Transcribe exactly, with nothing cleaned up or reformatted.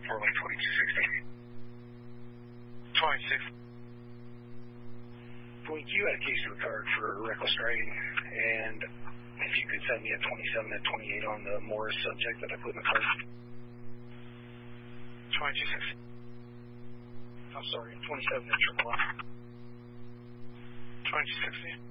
four one twenty-two sixty. twenty-six. Blink, you had a case of the card for reckless driving, and if you could send me a twenty-seven and twenty-eight on the Morris subject that I put in the card. twenty-two sixty. I'm sorry, twenty-seven and triple one. twenty-two sixty.